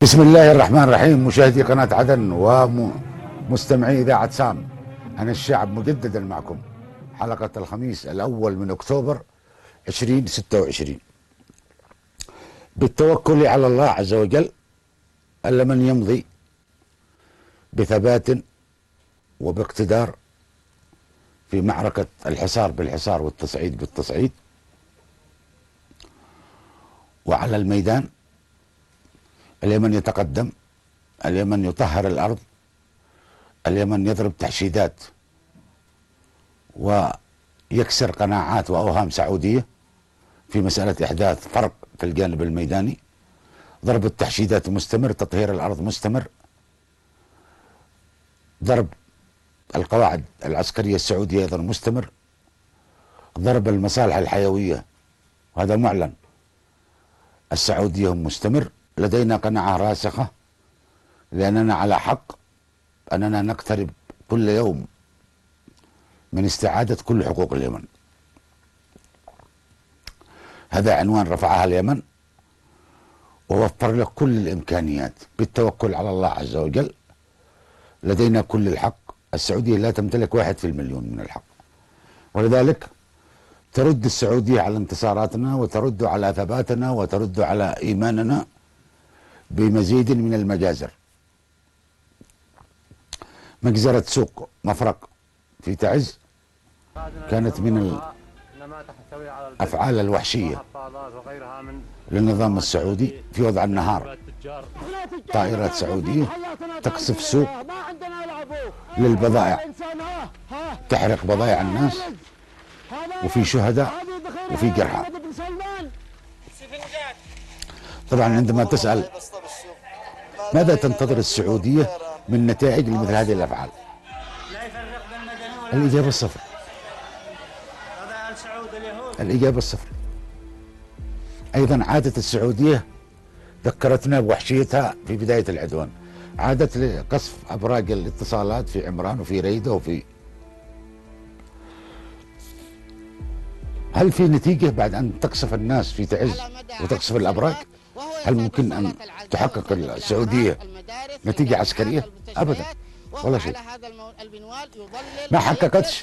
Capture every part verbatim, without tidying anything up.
بسم الله الرحمن الرحيم. مشاهدي قناة عدن ومستمعي إذاعة سام، أنا الشعب مجددا معكم حلقة الخميس الأول من أكتوبر ألفين وستة وعشرين، بالتوكل على الله عز وجل ألا من يمضي بثبات وباقتدار في معركة الحصار بالحصار والتصعيد بالتصعيد، وعلى الميدان اليمن يتقدم، اليمن يطهر الأرض، اليمن يضرب تحشيدات ويكسر قناعات وأوهام سعودية في مسألة إحداث فرق في الجانب الميداني. ضرب التحشيدات مستمر، تطهير الأرض مستمر، ضرب القواعد العسكرية السعودية أيضا مستمر، ضرب المصالح الحيوية وهذا معلن السعودية مستمر. لدينا قناعة راسخة لأننا على حق أننا نقترب كل يوم من استعادة كل حقوق اليمن. هذا عنوان رفعها اليمن ووفر لك كل الإمكانيات بالتوكل على الله عز وجل. لدينا كل الحق، السعودية لا تمتلك واحد في المليون من الحق، ولذلك ترد السعودية على انتصاراتنا وترد على ثباتنا وترد على إيماننا بمزيد من المجازر. مجزرة سوق مفرق في تعز كانت من الأفعال الوحشية للنظام السعودي في وضع النهار. طائرات سعودية تقصف سوق للبضائع، تحرق بضائع الناس، وفي شهداء وفي جرحى. طبعا عندما تسأل ماذا تنتظر السعودية من نتائج لمثل هذه الأفعال، الإجابة الصفر. الإجابة الصفر. أيضا عادت السعودية، ذكرتنا بوحشيتها في بداية العدوان، عادت لقصف أبراج الاتصالات في عمران وفي ريدة وفي. هل في نتيجة بعد أن تقصف الناس في تعز وتقصف الأبراج؟ هل ممكن أن تحقق السعودية نتيجة عسكرية؟ أبدا، ولا شيء. ما حققتش،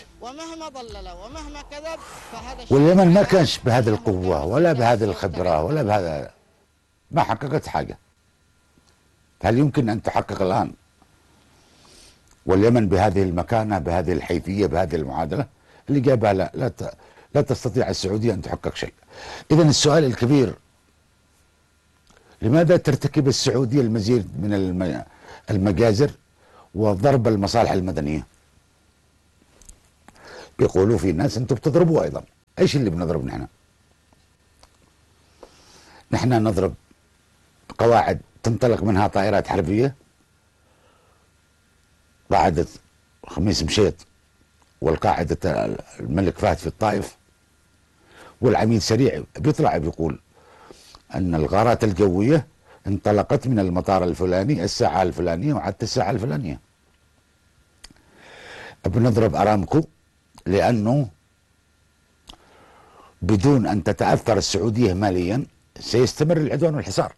واليمن ما كانش بهذه القوة ولا بهذه الخبرة ولا بهذا، ما حققت حاجة. هل يمكن أن تحقق الآن واليمن بهذه المكانة بهذه الحيثية بهذه المعادلة؟ الإجابة لا، لا, لا تستطيع السعودية أن تحقق شيء. إذن السؤال الكبير، لماذا ترتكب السعودية المزيد من المجازر وضرب المصالح المدنية؟ بيقولوا في ناس انتم بتضربوا ايضا. ايش اللي بنضرب نحن؟ نحن نضرب قواعد تنطلق منها طائرات حربية، قاعدة خميس مشيط والقاعدة الملك فهد في الطائف، والعميد سريع بيطلع بيقول أن الغارات الجوية انطلقت من المطار الفلاني الساعة الفلانية وعدت الساعة الفلانية. بنضرب أرامكو لأنه بدون أن تتأثر السعودية ماليا سيستمر العدوان والحصار.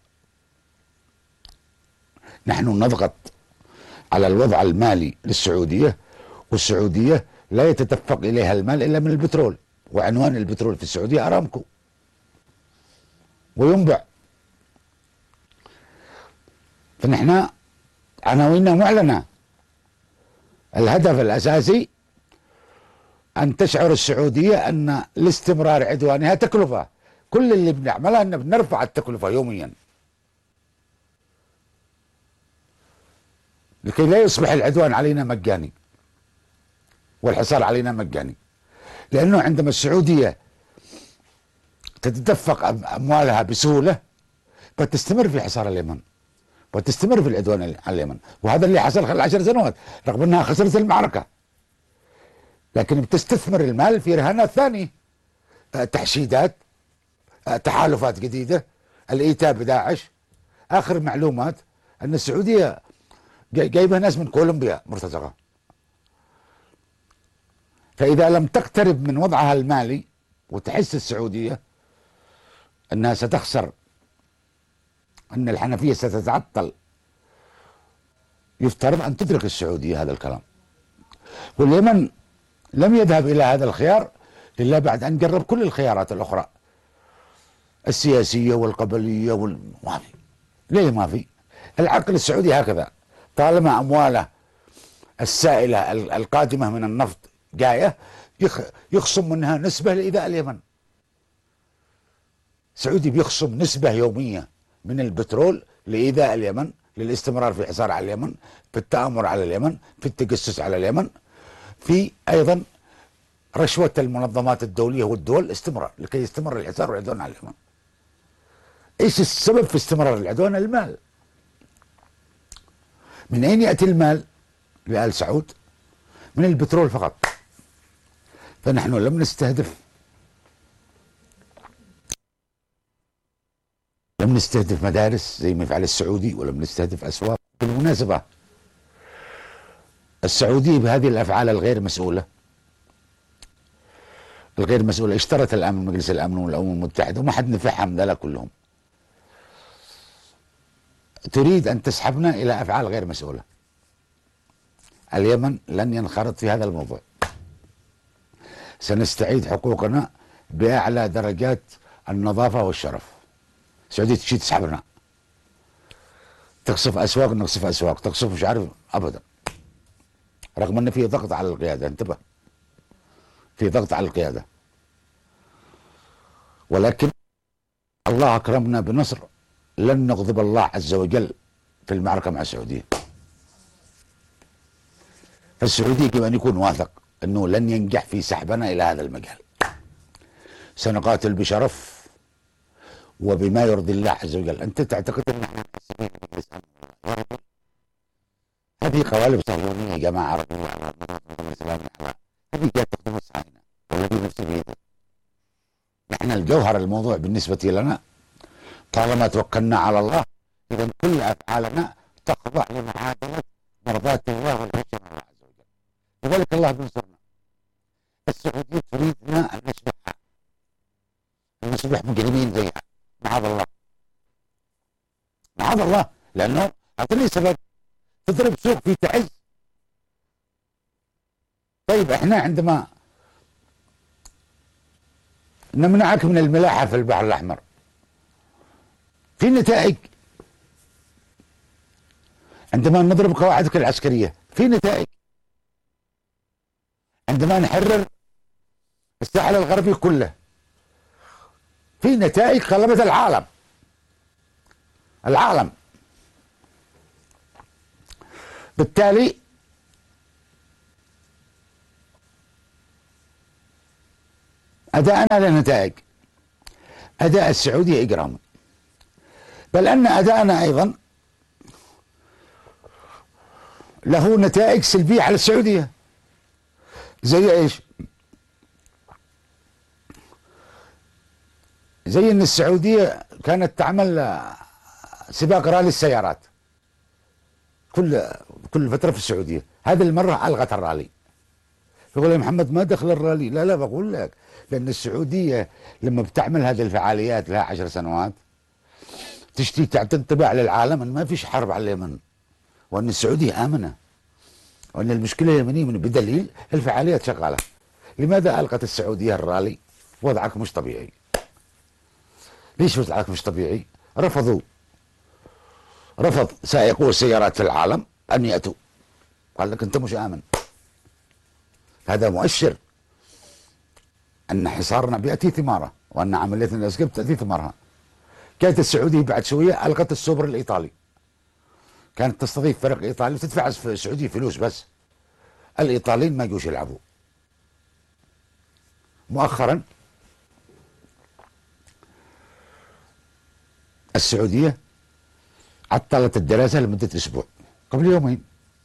نحن نضغط على الوضع المالي للسعودية، والسعودية لا يتدفق إليها المال إلا من البترول، وعنوان البترول في السعودية أرامكو، وينبع. فنحن عناويننا معلنة. الهدف الأساسي أن تشعر السعودية أن لاستمرار عدوانها تكلفة. كل اللي بنعمله أن بنرفع التكلفة يوميا لكي لا يصبح العدوان علينا مجاني والحصار علينا مجاني. لأنه عندما السعودية تتدفق أموالها بسهولة فتستمر في حصار اليمن وتستمر في العدوان على اليمن، وهذا اللي حصل خلال عشر سنوات رغم أنها خسرت المعركة، لكن بتستثمر المال في رهانات ثانية، تحشيدات، تحالفات جديدة، الإيتاء بداعش. آخر معلومات أن السعودية جايبة ناس من كولومبيا مرتزقة. فإذا لم تقترب من وضعها المالي وتحس السعودية أنها ستخسر، أن الحنفية ستتعطل يفترض أن تدرك السعودية هذا الكلام. واليمن لم يذهب إلى هذا الخيار إلا بعد أن جرب كل الخيارات الأخرى السياسية والقبلية وال... ما في. ليه ما في؟ العقل السعودي هكذا، طالما أمواله السائلة القادمة من النفط جاية يخ... يخصم منها نسبة لإيذاء اليمن. السعودي بيخصم نسبة يومية من البترول لإيذاء اليمن، للاستمرار في الحصار على اليمن، في التآمر على اليمن، في التجسس على اليمن، في أيضا رشوة المنظمات الدولية والدول استمرار لكي يستمر الحصار والعدوان على اليمن. ايش السبب في استمرار العدوان؟ المال. من اين يأتي المال لآل سعود؟ من البترول فقط. فنحن لم نستهدف لم نستهدف مدارس زي ما يفعل السعودي، ولم نستهدف أسواق. بالمناسبة السعودية بهذه الأفعال الغير مسؤولة الغير مسؤولة اشترت الآن من مجلس الأمن والأمم المتحدة وما حد نفعهم ذولا كلهم، تريد أن تسحبنا إلى أفعال غير مسؤولة. اليمن لن ينخرط في هذا الموضوع. سنستعيد حقوقنا بأعلى درجات النظافة والشرف. السعودية تجي تسحبنا، تقصف أسواق نقصف أسواق، تقصف مش عارف أبدا، رغم أن في ضغط على القيادة. انتبه، في ضغط على القيادة، ولكن الله أكرمنا بنصر لن نغضب الله عز وجل في المعركة مع السعودية. فالسعودية يجب أن يكون واثق أنه لن ينجح في سحبنا إلى هذا المجال. سنقاتل بشرف وبما يرضي الله عز وجل. أنت تعتقد أن هذه قوالب صهيونية يا جماعة عربية على هذه جاءت تخدم الصهاينة والذي نفسه بيده. نحن الجوهر الموضوع بالنسبة لنا طالما توكلنا على الله، إذا كل أفعالنا تخضع لمعادلة مرضاة الله والعيش مع الله عز وجل. لذلك الله بينصرنا. السعودية تريدنا أن نصبح أن نصبح مجرمين زيها، معاذ الله معاذ الله. لأنه أعطني سبب تضرب سوق في تعز. طيب احنا عندما نمنعك من الملاحة في البحر الأحمر في نتائج، عندما نضرب قواعدك العسكرية في نتائج، عندما نحرر الساحل الغربي كله في نتائج قلبت العالم العالم بالتالي أداءنا له نتائج. أداء السعودية إجرام، بل أن أداءنا أيضا له نتائج سلبية على السعودية. زي إيش؟ زي أن السعودية كانت تعمل سباق رالي السيارات كل كل فترة في السعودية. هذه المرة ألغت الرالي. يقول يا محمد ما دخل الرالي. لا لا بقول لك، لأن السعودية لما بتعمل هذه الفعاليات لها عشر سنوات تشتي تعطي انطباع للعالم أن ما فيش حرب على اليمن، وأن السعودية آمنة، وأن المشكلة اليمنية من بدليل الفعاليات شغالة. لماذا ألغت السعودية الرالي؟ وضعك مش طبيعي. ليش وضعك مش طبيعي؟ رفضوا رفض سائقو السيارات في العالم أن يأتوا، قال لك أنت مش آمن. هذا مؤشر أن حصارنا بيأتي ثماره، وأن عمليتنا العسكرية بتأتي ثمارها. كانت السعودية بعد شوية ألغت السوبر الإيطالي، كانت تستضيف فرق إيطالي وتدفع في السعودية فلوس، بس الإيطاليين ما يجوش يلعبوا. مؤخرا السعودية عطلت الدراسة لمدة أسبوع قبل يومين.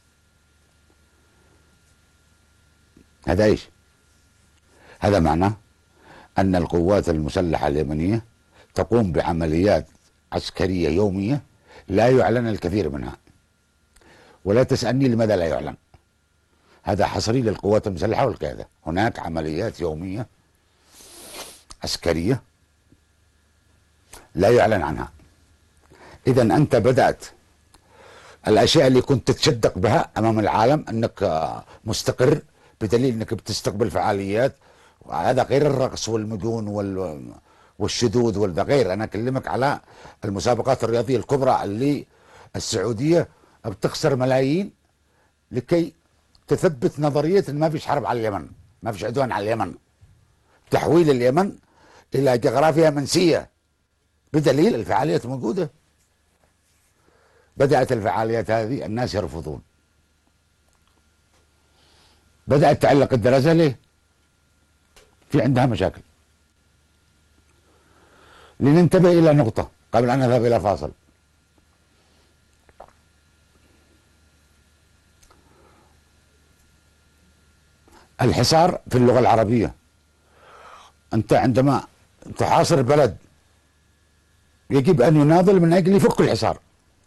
هذا إيش؟ هذا معناه أن القوات المسلحة اليمنية تقوم بعمليات عسكرية يومية لا يعلن الكثير منها. ولا تسألني لماذا لا يعلن، هذا حصري للقوات المسلحة والقيادة. هناك عمليات يومية عسكرية لا يعلن عنها. إذا أنت بدأت الاشياء اللي كنت تتشدق بها امام العالم انك آه، مستقر، بدليل انك بتستقبل فعاليات، وهذا غير الرقص والمجون وال والشذوذ والذا، غير انا اكلمك على المسابقات الرياضيه الكبرى اللي السعوديه بتخسر ملايين لكي تثبت نظريه ان ما فيش حرب على اليمن، ما فيش عدوان على اليمن، تحويل اليمن الى جغرافيا منسيه، بدليل الفعاليات موجوده. بدأت الفعاليات هذه الناس يرفضون، بدأت تعلق الدراسة ليه؟ في عندها مشاكل. لننتبه إلى نقطة قبل أن نذهب إلى فاصل. الحصار في اللغة العربية، أنت عندما تحاصر بلد يجب أن يناضل من أجل يفك الحصار.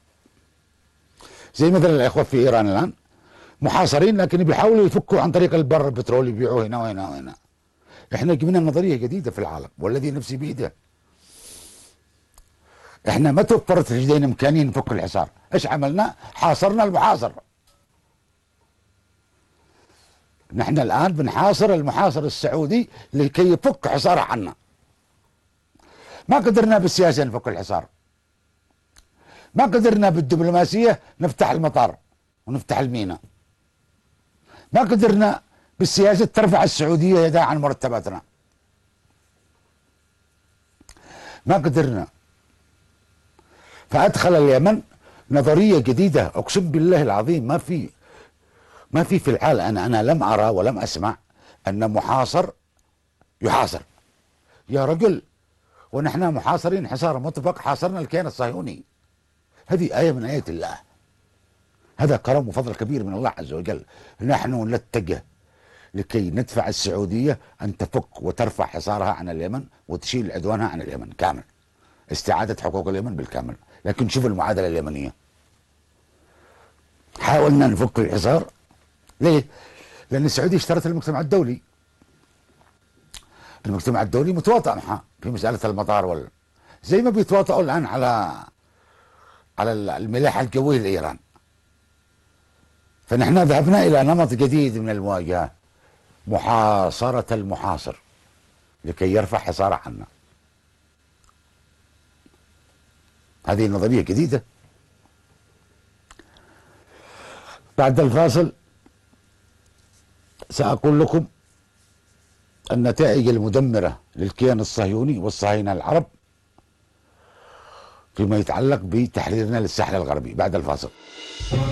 زي مثلا الإخوة في إيران الآن محاصرين، لكن بيحاولوا يفكوا عن طريق البر، البترول يبيعوه هنا وهنا وهنا. احنا جبنا نظرية جديدة في العالم والذي نفسي بيده. احنا ما توفرت لدينا امكانية نفك الحصار، ايش عملنا؟ حاصرنا المحاصر. نحن الآن بنحاصر المحاصر السعودي لكي يفك حصاره عنا. ما قدرنا بالسياسة نفك الحصار، ما قدرنا بالدبلوماسية نفتح المطار ونفتح الميناء، ما قدرنا بالسياسة ترفع السعودية يدها عن مرتباتنا، ما قدرنا. فأدخل اليمن نظرية جديدة، أقسم بالله العظيم ما في ما في في العالم، أنا أنا لم أرى ولم أسمع أن محاصر يحاصر. يا رجل، ونحن محاصرين حصار مطبق، حاصرنا الكيان الصهيوني. هذه آية من آيات الله، هذا كرم وفضل كبير من الله عز وجل. نحن نتجه لكي ندفع السعودية أن تفك وترفع حصارها عن اليمن وتشيل عدوانها عن اليمن كامل، استعادة حقوق اليمن بالكامل. لكن شوف المعادلة اليمنية، حاولنا نفك الحصار. ليه؟ لأن السعودية اشترت المجتمع الدولي، المجتمع الدولي متواطئ معها في مسألة المطار وال... زي ما بيتواطئوا الآن على على الملاحة الجوية لإيران. فنحن ذهبنا إلى نمط جديد من المواجهة، محاصرة المحاصر لكي يرفع حصاره عنا. هذه نظرية جديدة. بعد الفاصل سأقول لكم النتائج المدمرة للكيان الصهيوني والصهاينة العرب فيما يتعلق بتحريرنا للساحل الغربي بعد الفاصل.